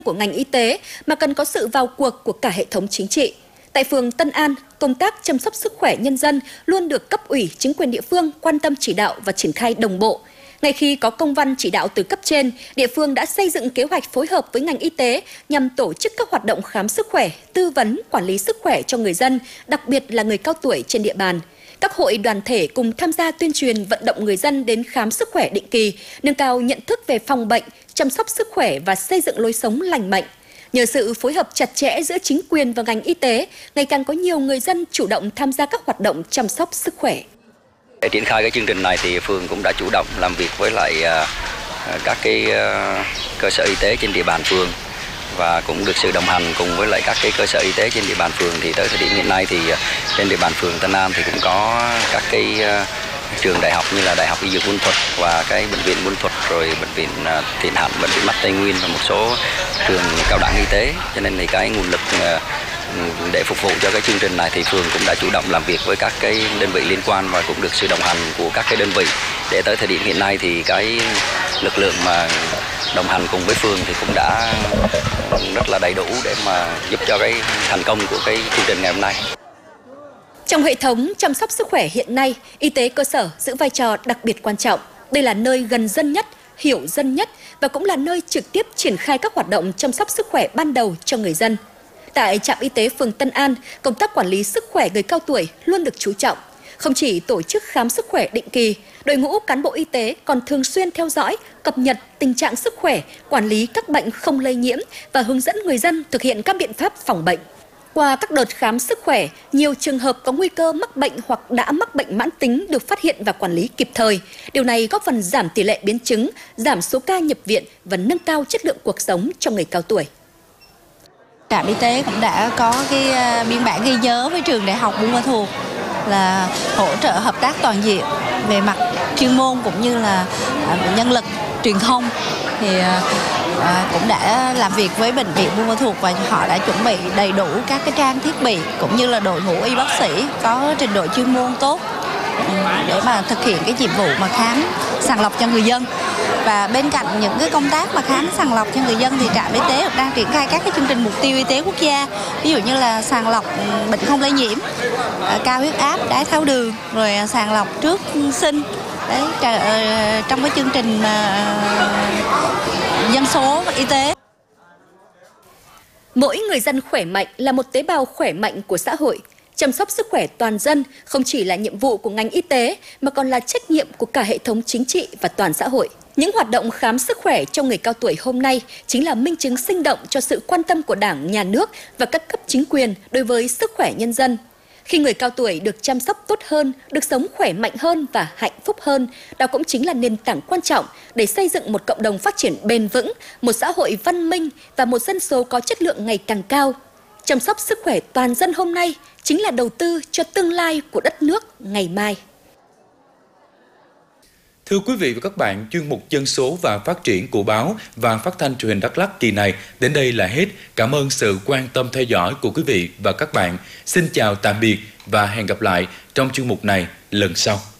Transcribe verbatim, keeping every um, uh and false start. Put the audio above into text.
của ngành y tế mà cần có sự vào cuộc của cả hệ thống chính trị. Tại phường Tân An, công tác chăm sóc sức khỏe nhân dân luôn được cấp ủy, chính quyền địa phương quan tâm chỉ đạo và triển khai đồng bộ. Ngay khi có công văn chỉ đạo từ cấp trên, địa phương đã xây dựng kế hoạch phối hợp với ngành y tế nhằm tổ chức các hoạt động khám sức khỏe, tư vấn, quản lý sức khỏe cho người dân, đặc biệt là người cao tuổi trên địa bàn. Các hội đoàn thể cùng tham gia tuyên truyền vận động người dân đến khám sức khỏe định kỳ, nâng cao nhận thức về phòng bệnh, chăm sóc sức khỏe và xây dựng lối sống lành mạnh. Nhờ sự phối hợp chặt chẽ giữa chính quyền và ngành y tế, ngày càng có nhiều người dân chủ động tham gia các hoạt động chăm sóc sức khỏe. Để triển khai cái chương trình này thì phường cũng đã chủ động làm việc với lại các cái cơ sở y tế trên địa bàn phường và cũng được sự đồng hành cùng với lại các cái cơ sở y tế trên địa bàn phường. Thì tới thời điểm hiện nay thì trên địa bàn phường Tân An thì cũng có các cái trường đại học như là Đại học Y Dược Buôn Thuật và cái bệnh viện Buôn Thuật, rồi bệnh viện Thiện Hạnh, bệnh viện Mắt Tây Nguyên và một số trường cao đẳng y tế. Cho nên thì cái nguồn lực để phục vụ cho cái chương trình này thì phường cũng đã chủ động làm việc với các cái đơn vị liên quan và cũng được sự đồng hành của các cái đơn vị. Để tới thời điểm hiện nay thì cái lực lượng mà đồng hành cùng với phường thì cũng đã rất là đầy đủ để mà giúp cho cái thành công của cái chương trình ngày hôm nay. Trong hệ thống chăm sóc sức khỏe hiện nay, y tế cơ sở giữ vai trò đặc biệt quan trọng. Đây là nơi gần dân nhất, hiểu dân nhất và cũng là nơi trực tiếp triển khai các hoạt động chăm sóc sức khỏe ban đầu cho người dân. Tại trạm y tế phường Tân An, công tác quản lý sức khỏe người cao tuổi luôn được chú trọng. Không chỉ tổ chức khám sức khỏe định kỳ, đội ngũ cán bộ y tế còn thường xuyên theo dõi, cập nhật tình trạng sức khỏe, quản lý các bệnh không lây nhiễm và hướng dẫn người dân thực hiện các biện pháp phòng bệnh. Qua các đợt khám sức khỏe, nhiều trường hợp có nguy cơ mắc bệnh hoặc đã mắc bệnh mãn tính được phát hiện và quản lý kịp thời. Điều này góp phần giảm tỷ lệ biến chứng, giảm số ca nhập viện và nâng cao chất lượng cuộc sống cho người cao tuổi. Trạm y tế cũng đã có cái biên bản ghi nhớ với trường Đại học Buôn Ma Thuột là hỗ trợ hợp tác toàn diện về mặt chuyên môn cũng như là nhân lực, truyền thông. Thì cũng đã làm việc với bệnh viện Buôn Ma Thuột và họ đã chuẩn bị đầy đủ các cái trang thiết bị cũng như là đội ngũ y bác sĩ có trình độ chuyên môn tốt để mà thực hiện cái nhiệm vụ mà khám sàng lọc cho người dân. Và bên cạnh những cái công tác mà khám sàng lọc cho người dân thì trạm y tế đang triển khai các cái chương trình mục tiêu y tế quốc gia, ví dụ như là sàng lọc bệnh không lây nhiễm, cao huyết áp, đái tháo đường, rồi sàng lọc trước sinh. Đấy, trong cái chương trình dân số y tế. Mỗi người dân khỏe mạnh là một tế bào khỏe mạnh của xã hội. Chăm sóc sức khỏe toàn dân không chỉ là nhiệm vụ của ngành y tế mà còn là trách nhiệm của cả hệ thống chính trị và toàn xã hội. Những hoạt động khám sức khỏe cho người cao tuổi hôm nay chính là minh chứng sinh động cho sự quan tâm của Đảng, Nhà nước và các cấp chính quyền đối với sức khỏe nhân dân. Khi người cao tuổi được chăm sóc tốt hơn, được sống khỏe mạnh hơn và hạnh phúc hơn, đó cũng chính là nền tảng quan trọng để xây dựng một cộng đồng phát triển bền vững, một xã hội văn minh và một dân số có chất lượng ngày càng cao. Chăm sóc sức khỏe toàn dân hôm nay chính là đầu tư cho tương lai của đất nước ngày mai. Thưa quý vị và các bạn, chuyên mục Dân số và Phát triển của báo và Phát thanh Truyền hình Đắk Lắk kỳ này đến đây là hết. Cảm ơn sự quan tâm theo dõi của quý vị và các bạn. Xin chào tạm biệt và hẹn gặp lại trong chuyên mục này lần sau.